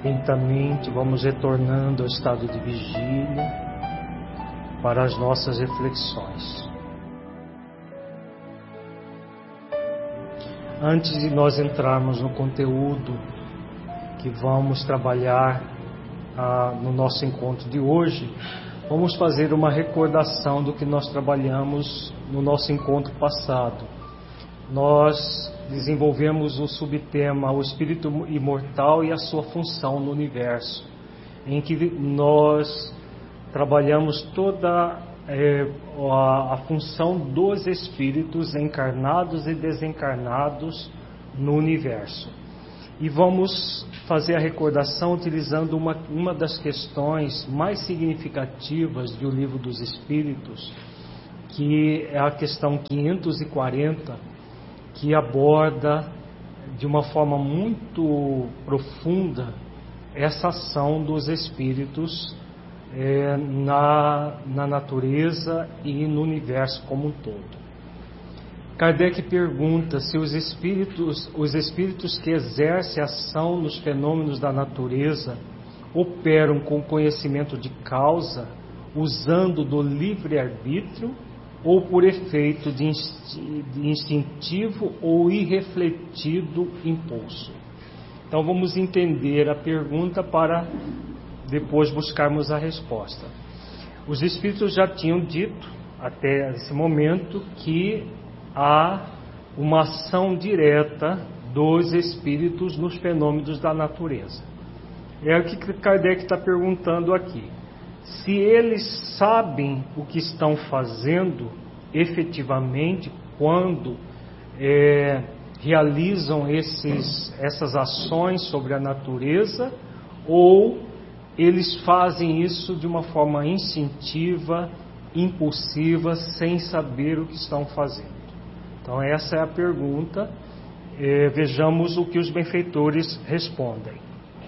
Lentamente vamos retornando ao estado de vigília para as nossas reflexões. Antes de nós entrarmos no conteúdo que vamos trabalhar no nosso encontro de hoje, vamos fazer uma recordação do que nós trabalhamos no nosso encontro passado. Nós desenvolvemos o subtema O Espírito Imortal e a Sua Função no Universo, em que nós trabalhamos toda a função dos espíritos encarnados e desencarnados no Universo. E vamos fazer a recordação utilizando uma das questões mais significativas do Livro dos Espíritos, que é a questão 540, que aborda de uma forma muito profunda essa ação dos espíritos na natureza e no universo como um todo. Kardec pergunta se os espíritos que exercem ação nos fenômenos da natureza operam com conhecimento de causa, usando do livre-arbítrio, ou por efeito de instintivo ou irrefletido impulso. Então vamos entender a pergunta para depois buscarmos a resposta. Os espíritos já tinham dito até esse momento que há uma ação direta dos espíritos nos fenômenos da natureza. É o que Kardec está perguntando aqui. Se eles sabem o que estão fazendo efetivamente quando realizam essas ações sobre a natureza, ou eles fazem isso de uma forma instintiva, impulsiva, sem saber o que estão fazendo. Então essa é a pergunta. Vejamos o que os benfeitores respondem.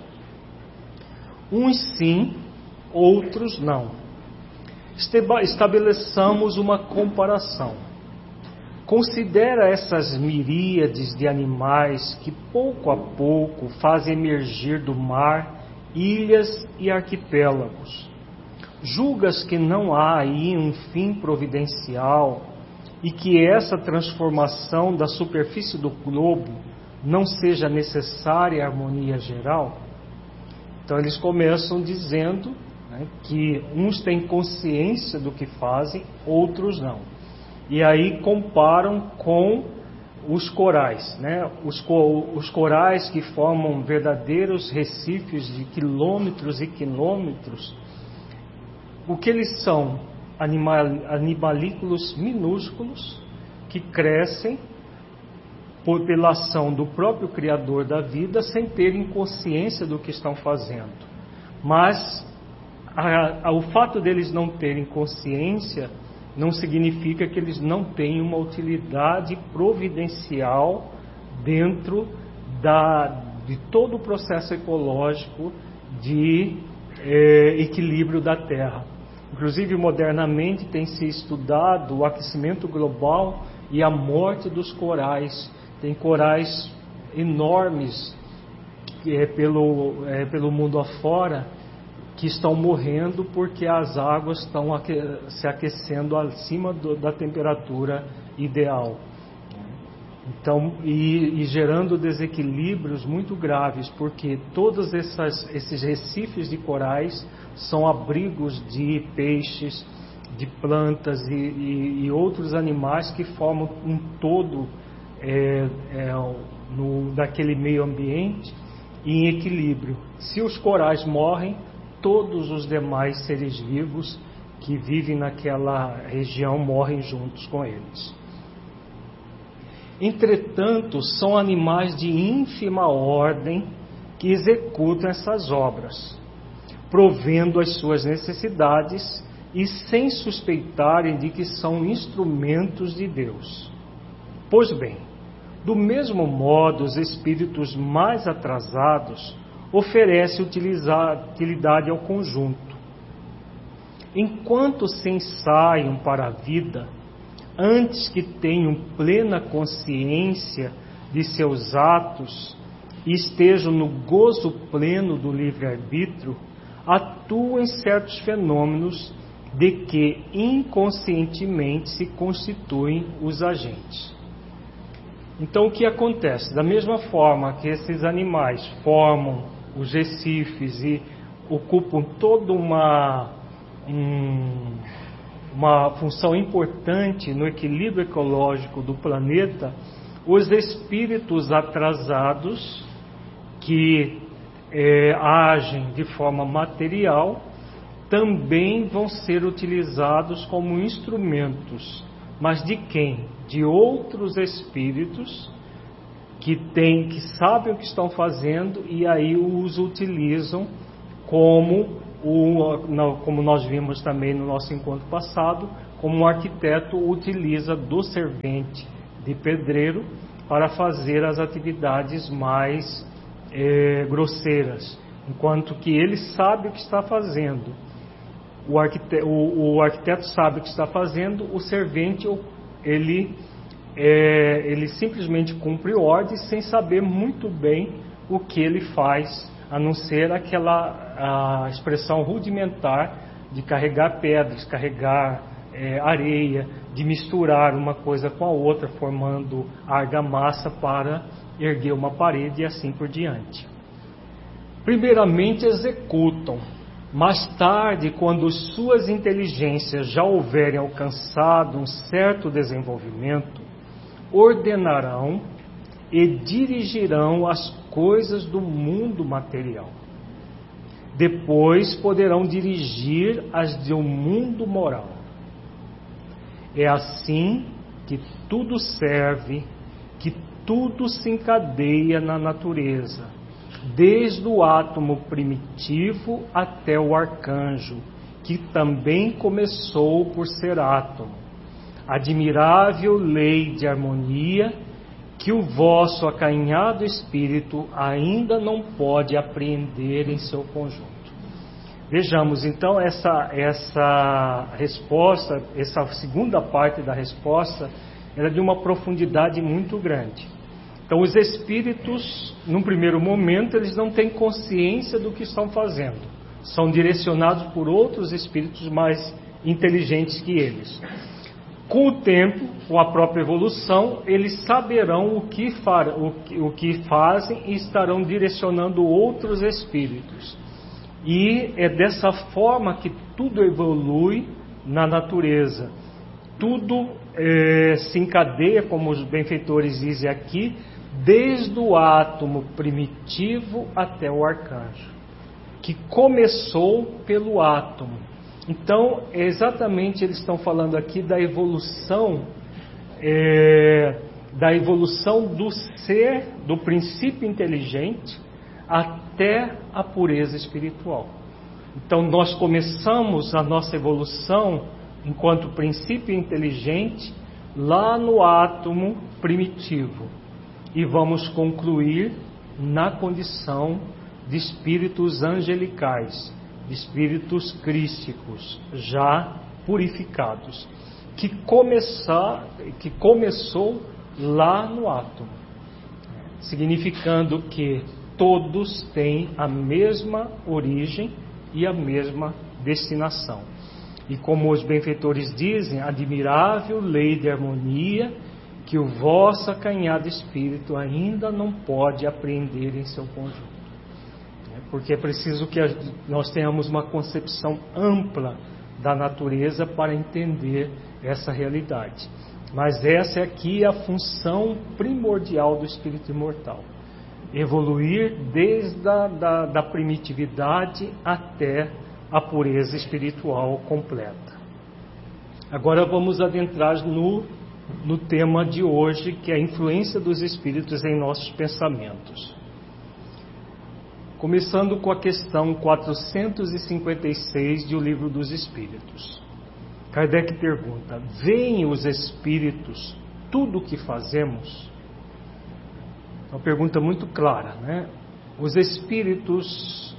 Uns sim, outros não. Estabeleçamos uma comparação. Considera essas miríades de animais que pouco a pouco fazem emergir do mar ilhas e arquipélagos. Julgas que não há aí um fim providencial e que essa transformação da superfície do globo não seja necessária à harmonia geral? Então eles começam dizendo que uns têm consciência do que fazem, outros não. E aí comparam com os corais, os corais que formam verdadeiros recifes de quilômetros e quilômetros. O que eles são? Animalículos minúsculos que crescem pela ação do próprio Criador da vida sem terem consciência do que estão fazendo. Mas o fato deles não terem consciência não significa que eles não tenham uma utilidade providencial dentro de todo o processo ecológico de equilíbrio da Terra. Inclusive, modernamente tem se estudado o aquecimento global e a morte dos corais. Tem corais enormes pelo mundo afora que estão morrendo porque as águas estão se aquecendo acima da temperatura ideal. Então, e gerando desequilíbrios muito graves, porque todos esses recifes de corais são abrigos de peixes, de plantas e outros animais que formam um todo daquele meio ambiente em equilíbrio. Se os corais morrem, todos os demais seres vivos que vivem naquela região morrem juntos com eles. Entretanto, são animais de ínfima ordem que executam essas obras, provendo as suas necessidades e sem suspeitarem de que são instrumentos de Deus. Pois bem, do mesmo modo, os espíritos mais atrasados oferecem utilidade ao conjunto. Enquanto se ensaiam para a vida, antes que tenham plena consciência de seus atos e estejam no gozo pleno do livre-arbítrio, atuam em certos fenômenos de que inconscientemente se constituem os agentes. Então o que acontece? Da mesma forma que esses animais formam os recifes e ocupam toda uma função importante no equilíbrio ecológico do planeta, os espíritos atrasados que agem de forma material também vão ser utilizados como instrumentos. Mas de quem? De outros espíritos que sabem o que estão fazendo e aí os utilizam como nós vimos também no nosso encontro passado, como o arquiteto utiliza do servente de pedreiro para fazer as atividades mais grosseiras, enquanto que ele sabe o que está fazendo. O arquiteto sabe o que está fazendo, o servente ele simplesmente cumpre ordens sem saber muito bem o que ele faz, a não ser a expressão rudimentar de carregar pedras, carregar areia, de misturar uma coisa com a outra, formando argamassa para erguer uma parede e assim por diante. Primeiramente executam, mais tarde, quando suas inteligências já houverem alcançado um certo desenvolvimento, ordenarão e dirigirão as coisas do mundo material. Depois poderão dirigir as do mundo moral. É assim que tudo serve, que tudo se encadeia na natureza, desde o átomo primitivo até o arcanjo, que também começou por ser átomo. Admirável lei de harmonia que o vosso acanhado espírito ainda não pode apreender em seu conjunto. Vejamos então essa resposta, essa segunda parte da resposta, era de uma profundidade muito grande. Então os espíritos, num primeiro momento, eles não têm consciência do que estão fazendo. São direcionados por outros espíritos mais inteligentes que eles. Com o tempo, com a própria evolução, eles saberão o que fazem e estarão direcionando outros espíritos. E é dessa forma que tudo evolui na natureza. Tudo se encadeia, como os benfeitores dizem aqui, desde o átomo primitivo até o arcanjo, que começou pelo átomo. Então, exatamente eles estão falando aqui da evolução do ser, do princípio inteligente, até a pureza espiritual. Então, nós começamos a nossa evolução enquanto princípio inteligente lá no átomo primitivo e vamos concluir na condição de espíritos angelicais, de espíritos crísticos, já purificados, que começou lá no átomo, significando que todos têm a mesma origem e a mesma destinação. E como os benfeitores dizem, admirável lei de harmonia que o vosso acanhado espírito ainda não pode apreender em seu conjunto. Porque é preciso que nós tenhamos uma concepção ampla da natureza para entender essa realidade. Mas essa aqui é a função primordial do espírito imortal. Evoluir desde da primitividade até a pureza espiritual completa. Agora vamos adentrar no tema de hoje, que é a influência dos espíritos em nossos pensamentos. Começando com a questão 456 de O Livro dos Espíritos. Kardec pergunta: veem os espíritos tudo o que fazemos? É uma pergunta muito clara, né? Os espíritos,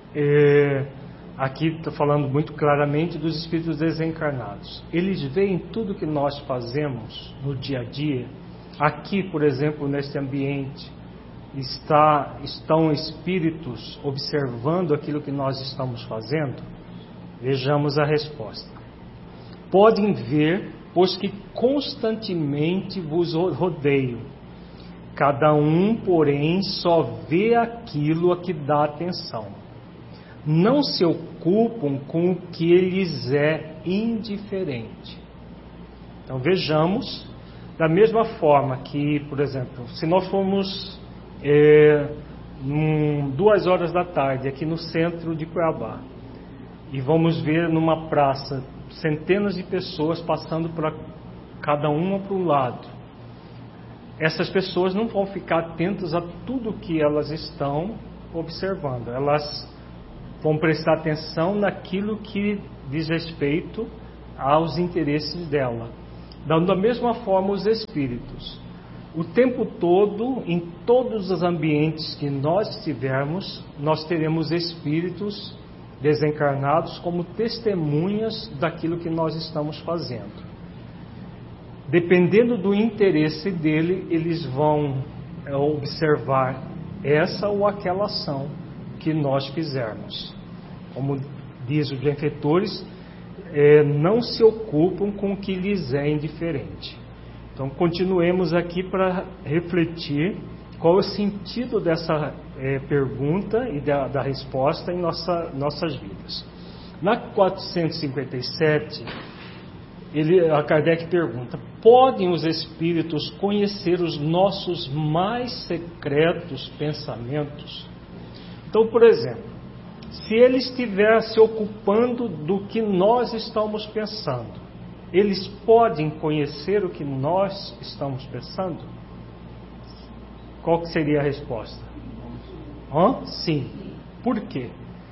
aqui está falando muito claramente dos espíritos desencarnados. Eles veem tudo que nós fazemos no dia a dia. Aqui, por exemplo, neste ambiente, estão espíritos observando aquilo que nós estamos fazendo? Vejamos a resposta. Podem ver, pois que constantemente vos rodeio. Cada um, porém, só vê aquilo a que dá atenção. Não se ocupam com o que lhes é indiferente. Então vejamos, da mesma forma que, por exemplo, se nós formos 2 horas da tarde aqui no centro de Cuiabá e vamos ver numa praça centenas de pessoas passando para cada uma para um lado, essas pessoas não vão ficar atentas a tudo que elas estão observando. Elas vão prestar atenção naquilo que diz respeito aos interesses dela. Da mesma forma, os espíritos. O tempo todo, em todos os ambientes que nós estivermos, nós teremos espíritos desencarnados como testemunhas daquilo que nós estamos fazendo. Dependendo do interesse dele, eles vão observar essa ou aquela ação que nós fizermos. Como diz os benfeitores, não se ocupam com o que lhes é indiferente. Então, continuemos aqui para refletir qual é o sentido dessa pergunta e da resposta em nossas vidas. Na 457, a Kardec pergunta: podem os espíritos conhecer os nossos mais secretos pensamentos? Então, por exemplo, se ele estiver se ocupando do que nós estamos pensando, eles podem conhecer o que nós estamos pensando? Qual que seria a resposta? Sim. Por quê?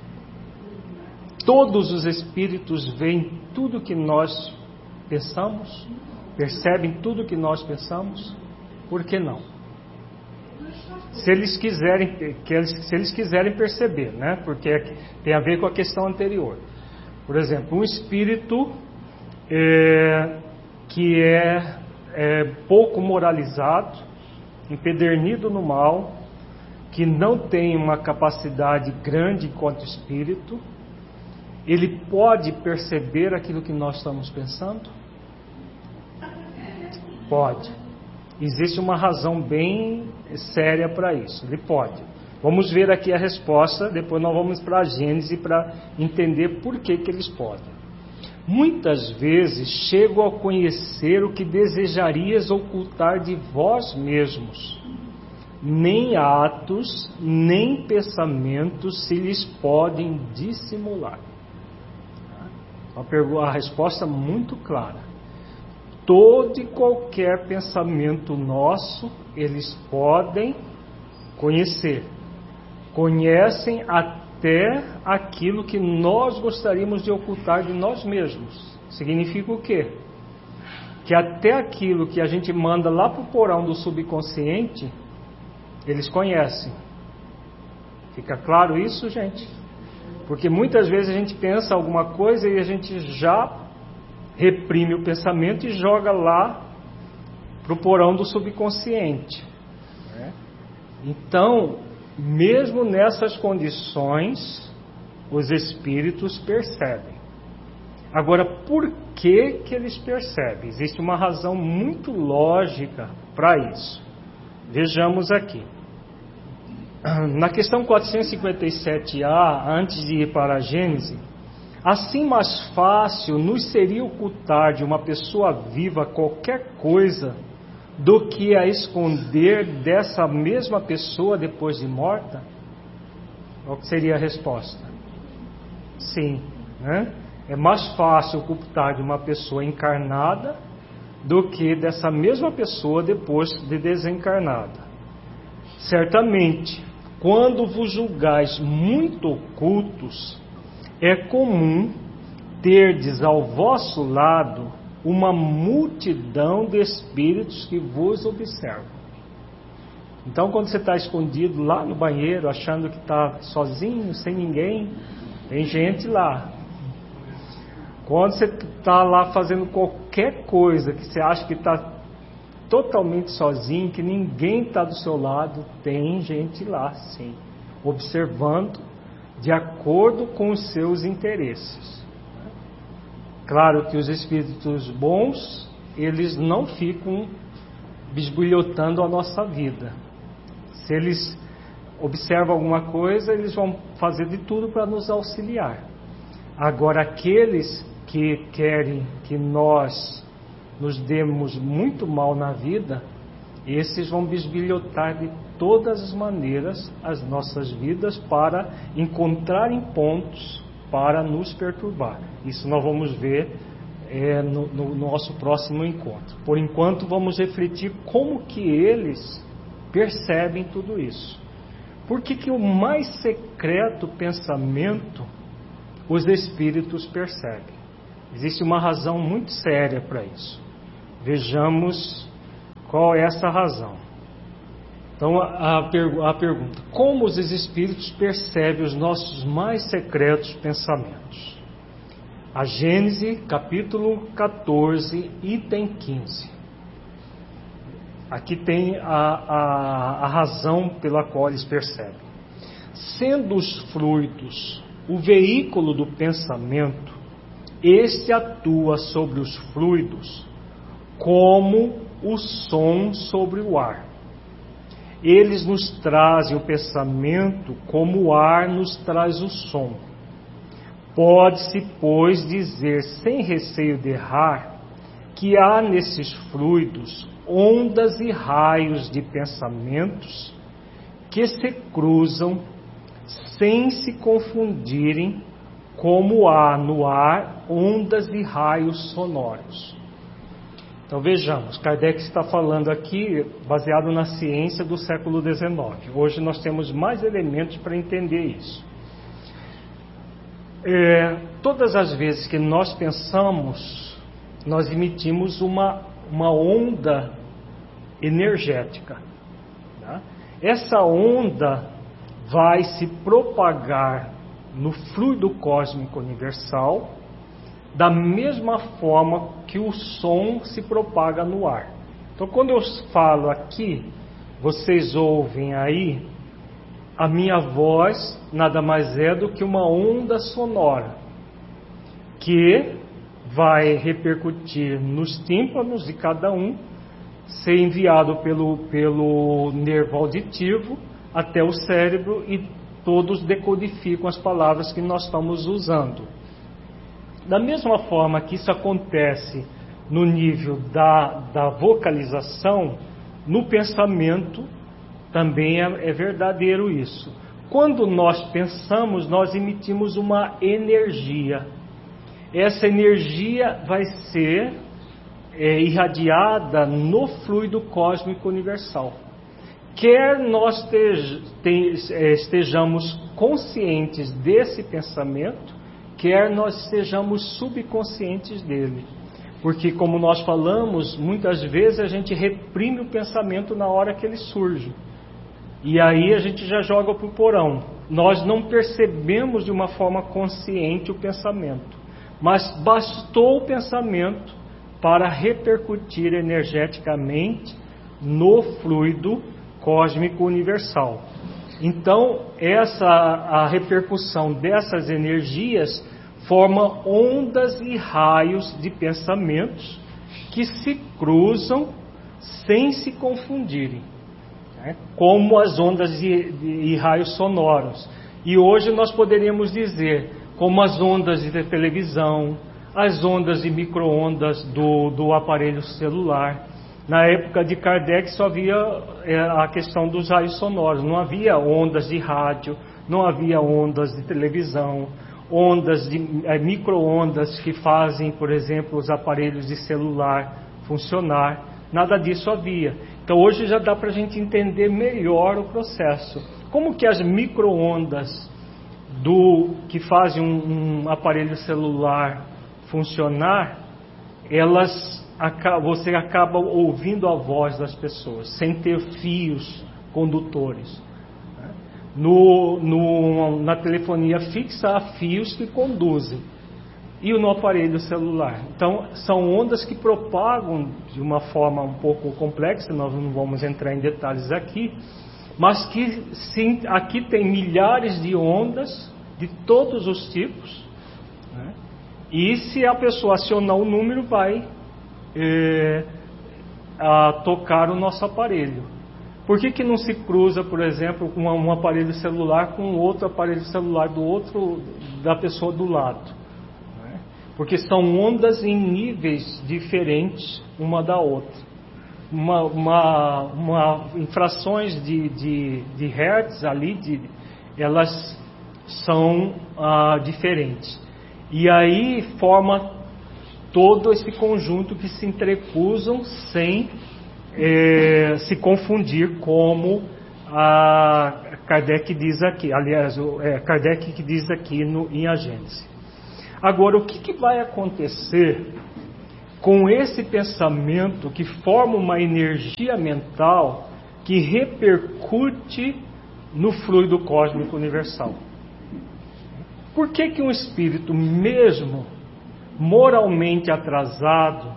Todos os espíritos veem tudo que nós pensamos? Percebem tudo que nós pensamos? Por que não? Se eles quiserem perceber, né? Porque tem a ver com a questão anterior. Por exemplo, um espírito que é pouco moralizado, empedernido no mal, que não tem uma capacidade grande enquanto espírito, ele pode perceber aquilo que nós estamos pensando? Pode. Existe uma razão bem séria para isso. Ele pode. Vamos ver aqui a resposta, depois nós vamos para a Gênese para entender por que eles podem. Muitas vezes chego a conhecer o que desejarias ocultar de vós mesmos. Nem atos, nem pensamentos se lhes podem dissimular. A resposta muito clara. Todo e qualquer pensamento nosso, eles podem conhecer. Conhecem até aquilo que nós gostaríamos de ocultar de nós mesmos. Significa o quê? Que até aquilo que a gente manda lá para o porão do subconsciente, eles conhecem. Fica claro isso, gente? Porque muitas vezes a gente pensa alguma coisa e a gente já reprime o pensamento e joga lá para o porão do subconsciente. Então, mesmo nessas condições, os espíritos percebem. Agora, por que eles percebem? Existe uma razão muito lógica para isso. Vejamos aqui. Na questão 457A, antes de ir para a Gênese, assim mais fácil nos seria ocultar de uma pessoa viva qualquer coisa do que a esconder dessa mesma pessoa depois de morta? Qual seria a resposta? Sim, né? É mais fácil ocultar de uma pessoa encarnada do que dessa mesma pessoa depois de desencarnada. Certamente, quando vos julgais muito ocultos, é comum terdes ao vosso lado uma multidão de espíritos que vos observam. Então, quando você está escondido lá no banheiro, achando que está sozinho, sem ninguém, tem gente lá. Quando você está lá fazendo qualquer coisa que você acha que está totalmente sozinho, que ninguém está do seu lado, tem gente lá, sim, observando de acordo com os seus interesses. Claro que os espíritos bons, eles não ficam bisbilhotando a nossa vida. Se eles observam alguma coisa, eles vão fazer de tudo para nos auxiliar. Agora, aqueles que querem que nós nos demos muito mal na vida, esses vão bisbilhotar de todas as maneiras as nossas vidas para encontrarem pontos para nos perturbar. Isso nós vamos ver no nosso próximo encontro. Por enquanto, vamos refletir como que eles percebem tudo isso. Por que o mais secreto pensamento os espíritos percebem? Existe uma razão muito séria para isso. Vejamos qual é essa razão. Então, a pergunta: como os espíritos percebem os nossos mais secretos pensamentos? A Gênese, capítulo 14, item 15. Aqui tem a razão pela qual eles percebem. Sendo os fluidos o veículo do pensamento, este atua sobre os fluidos como o som sobre o ar. Eles nos trazem o pensamento como o ar nos traz o som. Pode-se, pois, dizer sem receio de errar que há nesses fluidos ondas e raios de pensamentos que se cruzam sem se confundirem, como há no ar ondas e raios sonoros. Então vejamos, Kardec está falando aqui baseado na ciência do século XIX. Hoje nós temos mais elementos para entender isso. Todas as vezes que nós pensamos, nós emitimos uma onda energética. Tá? Essa onda vai se propagar no fluido cósmico universal da mesma forma que o som se propaga no ar. Então, quando eu falo aqui, vocês ouvem aí, a minha voz nada mais é do que uma onda sonora que vai repercutir nos tímpanos de cada um, ser enviado pelo nervo auditivo até o cérebro e todos decodificam as palavras que nós estamos usando. Da mesma forma que isso acontece no nível da vocalização, no pensamento também é verdadeiro isso. Quando nós pensamos, nós emitimos uma energia. Essa energia vai ser irradiada no fluido cósmico universal. Quer nós estejamos conscientes desse pensamento, quer nós estejamos subconscientes dele. Porque, como nós falamos, muitas vezes a gente reprime o pensamento na hora que ele surge. E aí a gente já joga para o porão. Nós não percebemos de uma forma consciente o pensamento. Mas bastou o pensamento para repercutir energeticamente no fluido cósmico universal. Então, a repercussão dessas energias forma ondas e raios de pensamentos que se cruzam sem se confundirem, né? Como as ondas e raios sonoros. E hoje nós poderíamos dizer, como as ondas de televisão, as ondas de micro-ondas do aparelho celular. Na época de Kardec só havia a questão dos raios sonoros, não havia ondas de rádio, não havia ondas de televisão, ondas de micro-ondas que fazem, por exemplo, os aparelhos de celular funcionar, nada disso havia. Então hoje já dá para a gente entender melhor o processo. Como que as micro-ondas que fazem um aparelho celular funcionar, você acaba ouvindo a voz das pessoas, sem ter fios condutores. Na telefonia fixa há fios que conduzem. e no aparelho celular. Então, são ondas que propagam de uma forma um pouco complexa, nós não vamos entrar em detalhes aqui, mas que sim, aqui tem milhares de ondas de todos os tipos, né? E se a pessoa acionar o número, vai tocar o nosso aparelho. Por que não se cruza, por exemplo, um aparelho celular com outro aparelho celular da pessoa do lado? Porque são ondas em níveis diferentes uma da outra. Em frações de hertz ali, elas são diferentes. E aí forma todo esse conjunto que se entrecruzam sem se confundir, como Kardec diz aqui. Aliás, Kardec que diz aqui em A Gênese. Agora, o que vai acontecer com esse pensamento que forma uma energia mental que repercute no fluido cósmico universal? Por que um espírito, mesmo moralmente atrasado,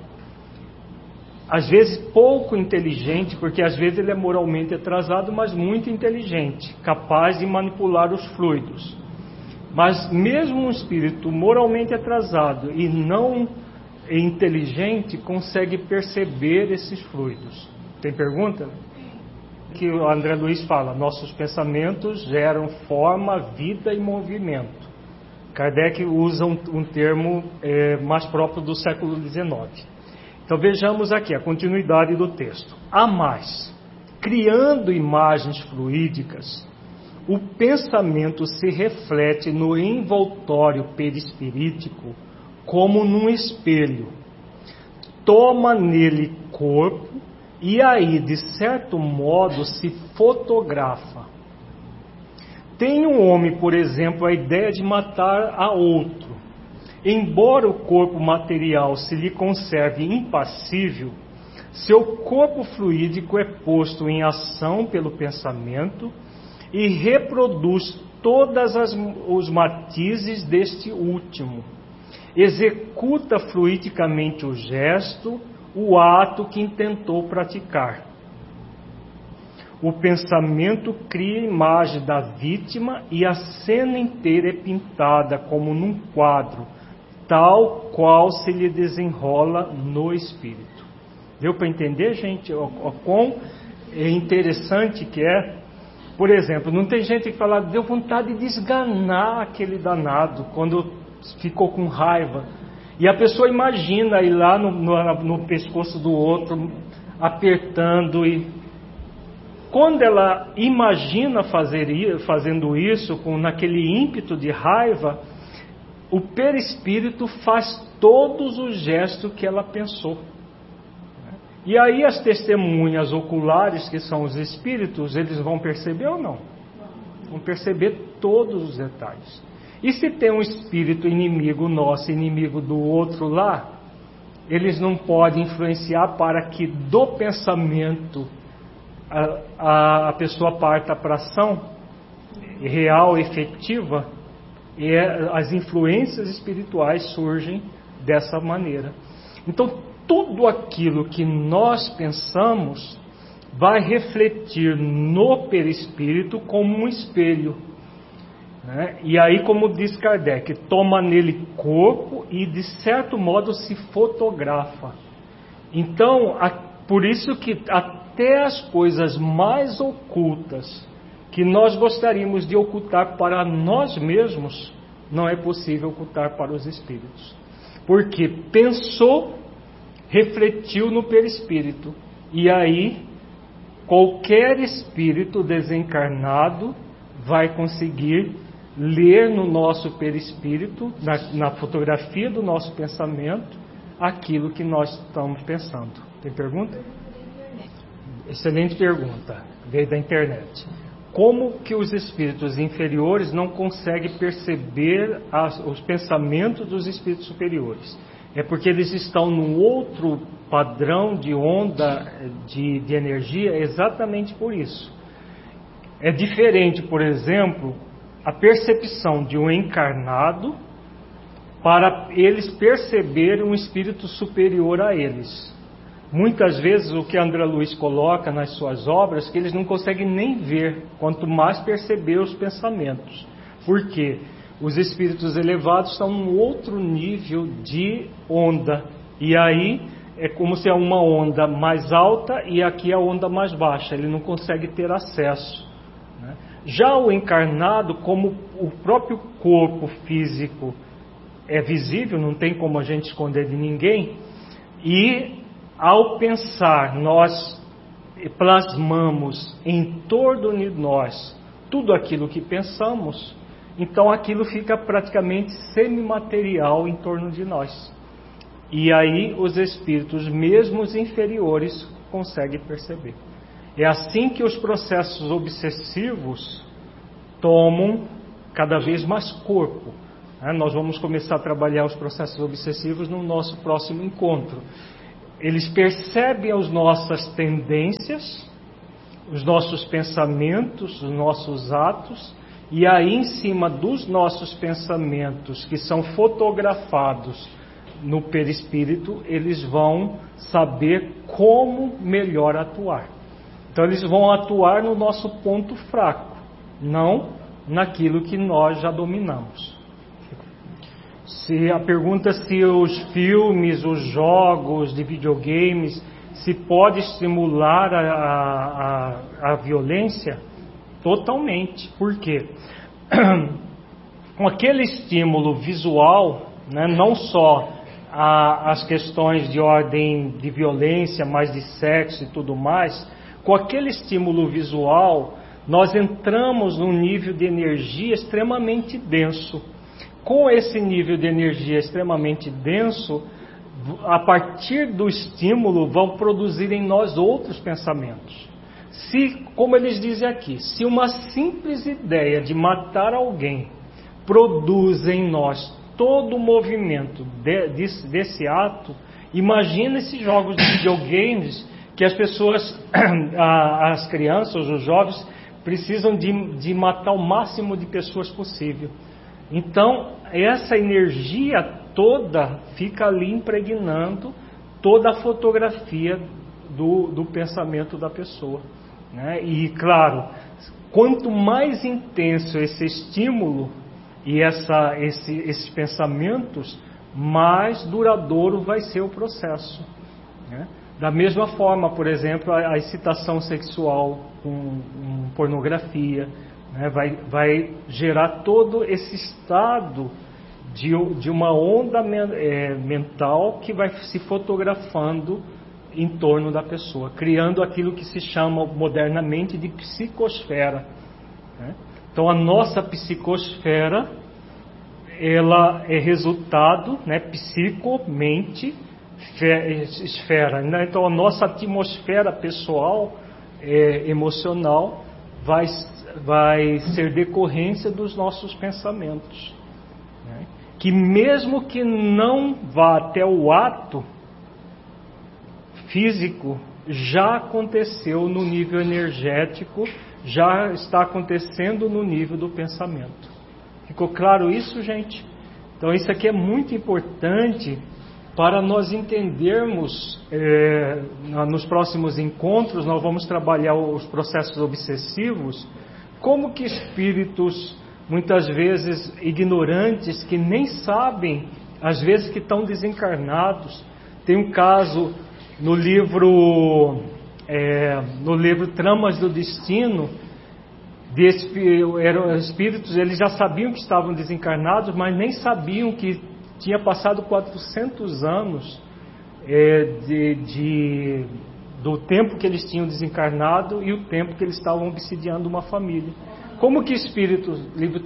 às vezes pouco inteligente, porque às vezes ele é moralmente atrasado, mas muito inteligente, capaz de manipular os fluidos, mas mesmo um espírito moralmente atrasado e não inteligente consegue perceber esses fluidos? Tem pergunta? Que o André Luiz fala: nossos pensamentos geram forma, vida e movimento. Kardec usa um termo mais próprio do século XIX. Então vejamos aqui a continuidade do texto. A mais, criando imagens fluídicas, o pensamento se reflete no envoltório perispirítico como num espelho. Toma nele corpo e aí, de certo modo, se fotografa. Tem um homem, por exemplo, a ideia de matar a outro. Embora o corpo material se lhe conserve impassível, seu corpo fluídico é posto em ação pelo pensamento e reproduz todos os matizes deste último. Executa fluidicamente o gesto, o ato que intentou praticar. O pensamento cria a imagem da vítima e a cena inteira é pintada como num quadro, tal qual se lhe desenrola no espírito. Deu para entender, gente, o quão interessante que é? Por exemplo, não tem gente que fala: deu vontade de esganar aquele danado quando ficou com raiva. E a pessoa imagina ir lá no pescoço do outro, apertando. E quando ela imagina fazendo isso, naquele ímpeto de raiva, o perispírito faz todos os gestos que ela pensou. E aí as testemunhas oculares, que são os espíritos, eles vão perceber ou não? Vão perceber todos os detalhes. E se tem um espírito inimigo nosso, inimigo do outro lá, eles não podem influenciar para que do pensamento a pessoa parta para ação real, efetiva, e as influências espirituais surgem dessa maneira. Então, tudo aquilo que nós pensamos vai refletir no perispírito como um espelho, né? E aí, como diz Kardec, toma nele corpo e de certo modo se fotografa. Então, por isso que até as coisas mais ocultas que nós gostaríamos de ocultar para nós mesmos, não é possível ocultar para os espíritos. Porque pensou, refletiu no perispírito. E aí, qualquer espírito desencarnado vai conseguir ler no nosso perispírito, na fotografia do nosso pensamento, aquilo que nós estamos pensando. Tem pergunta? Excelente pergunta. Veio da internet. Como que os espíritos inferiores não conseguem perceber os pensamentos dos espíritos superiores? É porque eles estão num outro padrão de onda de energia, exatamente por isso. É diferente, por exemplo, a percepção de um encarnado, para eles perceberem um espírito superior a eles. Muitas vezes o que André Luiz coloca nas suas obras, que eles não conseguem nem ver, quanto mais perceber os pensamentos. Por quê? Os espíritos elevados estão num outro nível de onda. E aí é como se é uma onda mais alta e aqui é a onda mais baixa. Ele não consegue ter acesso, né? Já o encarnado, como o próprio corpo físico é visível, não tem como a gente esconder de ninguém, e ao pensar, nós plasmamos em torno de nós tudo aquilo que pensamos, então aquilo fica praticamente semimaterial em torno de nós. E aí os espíritos, mesmo os inferiores, conseguem perceber. É assim que os processos obsessivos tomam cada vez mais corpo. Nós vamos começar a trabalhar os processos obsessivos no nosso próximo encontro. Eles percebem as nossas tendências, os nossos pensamentos, os nossos atos, e aí em cima dos nossos pensamentos, que são fotografados no perispírito, eles vão saber como melhor atuar. Então eles vão atuar no nosso ponto fraco, não naquilo que nós já dominamos. Se a pergunta se os filmes, os jogos de videogames, se pode estimular a violência? Totalmente. Por quê? Com aquele estímulo visual, né, não só as questões de ordem de violência, mas de sexo e tudo mais, com aquele estímulo visual, nós entramos num nível de energia extremamente denso. Com esse nível de energia extremamente denso, a partir do estímulo, vão produzir em nós outros pensamentos. Se, como eles dizem aqui, se uma simples ideia de matar alguém produz em nós todo o movimento desse ato, imagina esses jogos de videogames que as pessoas, as crianças, os jovens, precisam de matar o máximo de pessoas possível. Então, essa energia toda fica ali impregnando toda a fotografia do pensamento da pessoa, né? E, claro, quanto mais intenso esse estímulo e esses pensamentos, mais duradouro vai ser o processo, né? Da mesma forma, por exemplo, a excitação sexual com pornografia, né, vai gerar todo esse estado de uma onda mental que vai se fotografando em torno da pessoa, criando aquilo que se chama modernamente de psicosfera, né? Então a nossa psicosfera, ela é resultado, né, psico-mente, esfera, né? Então a nossa atmosfera pessoal, emocional, vai ser decorrência dos nossos pensamentos, né? Que mesmo que não vá até o ato físico, já aconteceu no nível energético, já está acontecendo no nível do pensamento. Ficou claro isso, gente? Então isso aqui é muito importante para nós entendermos. Nos próximos encontros nós vamos trabalhar os processos obsessivos, como que espíritos, muitas vezes ignorantes, que nem sabem, às vezes que estão desencarnados. Tem um caso no livro Tramas do Destino, eram espíritos, eles já sabiam que estavam desencarnados, mas nem sabiam que tinha passado 400 anos do tempo que eles tinham desencarnado e o tempo que eles estavam obsidiando uma família. Como que espíritos,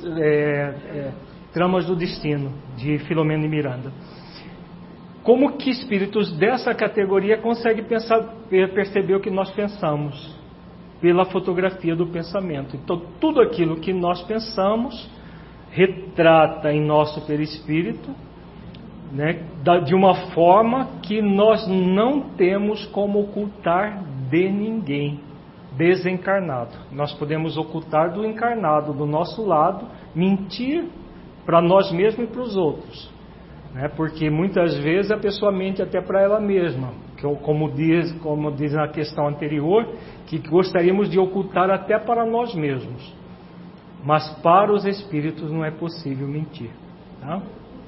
Tramas do Destino, de Filomeno e Miranda, como que espíritos dessa categoria conseguem perceber o que nós pensamos? Pela fotografia do pensamento. Então, tudo aquilo que nós pensamos retrata em nosso perispírito, né, de uma forma que nós não temos como ocultar de ninguém desencarnado. Nós podemos ocultar do encarnado, do nosso lado, mentir para nós mesmos e para os outros, né? Porque muitas vezes a pessoa mente até para ela mesma, como diz na questão anterior, que gostaríamos de ocultar até para nós mesmos, mas para os espíritos não é possível mentir, tá?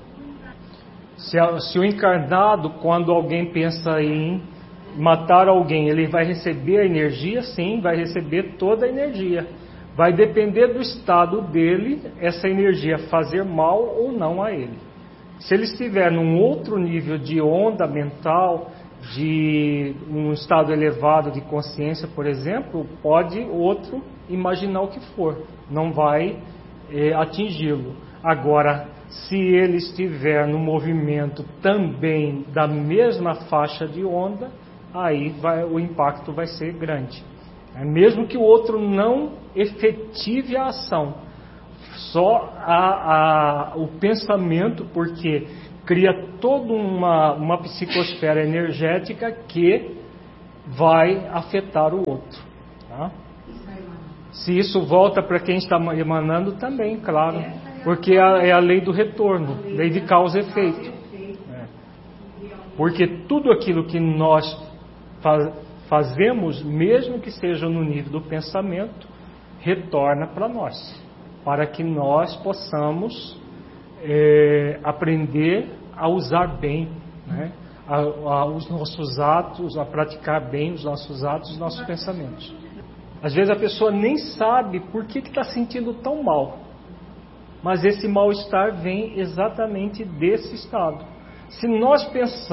Se o encarnado, quando alguém pensa em matar alguém, ele vai receber a energia? Sim, vai receber toda a energia. Vai depender do estado dele, essa energia fazer mal ou não a ele. Se ele estiver num outro nível de onda mental, de um estado elevado de consciência, por exemplo, pode outro imaginar o que for, não vai atingi-lo. Agora, se ele estiver no movimento também da mesma faixa de onda, aí o impacto vai ser grande. Mesmo que o outro não efetive a ação, só o pensamento, porque cria toda uma psicosfera energética que vai afetar o outro, tá? Se isso volta para quem está emanando também, claro, porque é a lei do retorno, lei de causa e efeito. Porque tudo aquilo que nós fazemos, mesmo que seja no nível do pensamento, retorna para nós, para que nós possamos aprender a usar bem, né, os nossos atos, a praticar bem os nossos atos, os nossos pensamentos. Às vezes a pessoa nem sabe por que está sentindo tão mal, mas esse mal-estar vem exatamente desse estado. Se nós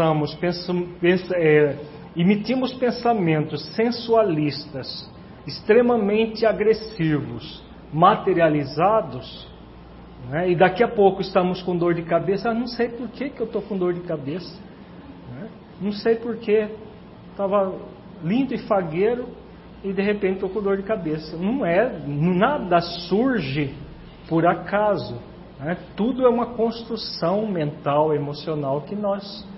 emitimos pensamentos sensualistas, extremamente agressivos, materializados, né, e daqui a pouco estamos com dor de cabeça, não sei por que eu estou com dor de cabeça, né? Não sei por que, estava lindo e fagueiro e de repente estou com dor de cabeça. Nada surge por acaso, né? Tudo é uma construção mental, emocional que nós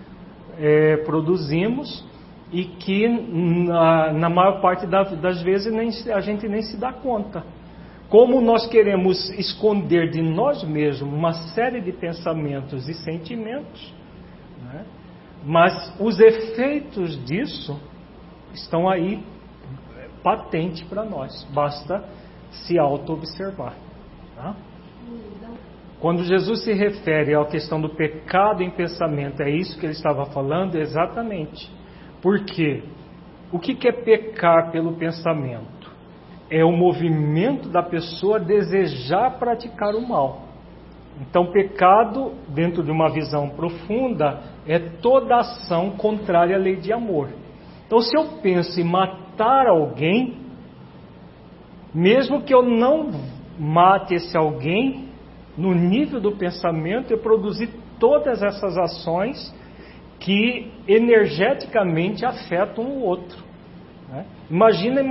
produzimos e que na maior parte das vezes a gente nem se dá conta. Como nós queremos esconder de nós mesmos uma série de pensamentos e sentimentos, né? Mas os efeitos disso estão aí patente para nós, basta se auto-observar, tá? Quando Jesus se refere à questão do pecado em pensamento, é isso que ele estava falando? Exatamente. Porque o que é pecar pelo pensamento? É o movimento da pessoa desejar praticar o mal. Então, pecado, dentro de uma visão profunda, é toda ação contrária à lei de amor. Então, se eu penso em matar alguém, mesmo que eu não mate esse alguém, no nível do pensamento, eu produzi todas essas ações que energeticamente afetam o outro, né? Imagina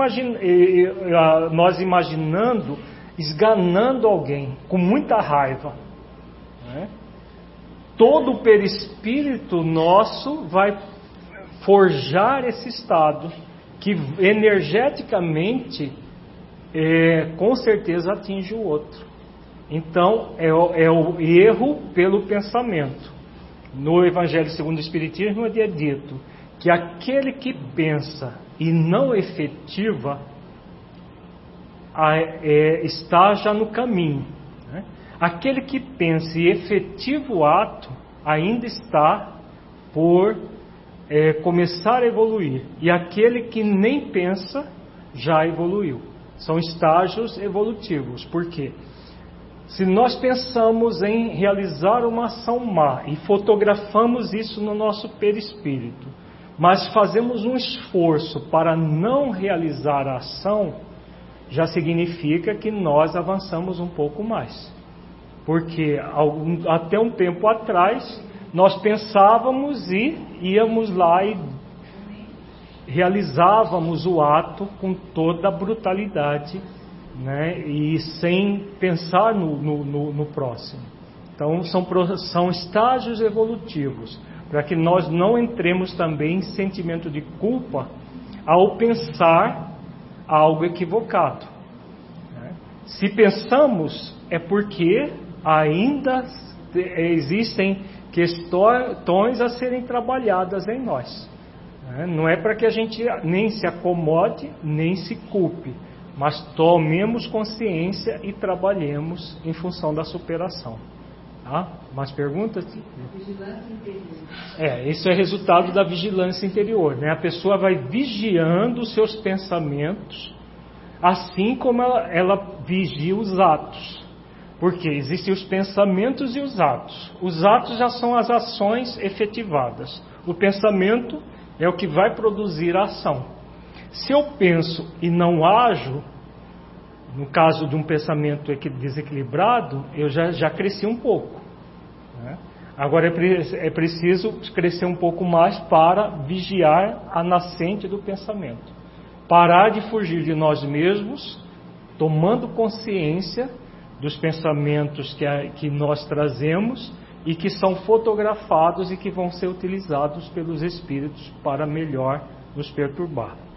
nós imaginando, esganando alguém com muita raiva, né? Todo o perispírito nosso vai forjar esse estado que energeticamente com certeza atinge o outro. Então é o erro pelo pensamento. No Evangelho segundo o Espiritismo é dito que aquele que pensa e não efetiva está já no caminho, né? Aquele que pensa e efetiva o ato ainda está por começar a evoluir, e aquele que nem pensa já evoluiu. São estágios evolutivos. Por quê? Se nós pensamos em realizar uma ação má e fotografamos isso no nosso perispírito, mas fazemos um esforço para não realizar a ação, já significa que nós avançamos um pouco mais. Porque até um tempo atrás nós pensávamos e íamos lá e realizávamos o ato com toda a brutalidade, né, e sem pensar no próximo. Então são estágios evolutivos, para que nós não entremos também em sentimento de culpa ao pensar algo equivocado, né? Se pensamos, é porque ainda existem questões a serem trabalhadas em nós. Não é para que a gente nem se acomode, nem se culpe, mas tomemos consciência e trabalhemos em função da superação. Tá? Mais perguntas? Vigilância interior. Isso é resultado da vigilância interior, né? A pessoa vai vigiando os seus pensamentos, assim como ela vigia os atos. Porque existem os pensamentos e os atos. Os atos já são as ações efetivadas. O pensamento é o que vai produzir a ação. Se eu penso e não ajo, no caso de um pensamento desequilibrado, eu já cresci um pouco. Né? Agora é preciso crescer um pouco mais para vigiar a nascente do pensamento. Parar de fugir de nós mesmos, tomando consciência dos pensamentos que nós trazemos e que são fotografados e que vão ser utilizados pelos espíritos para melhor nos perturbar.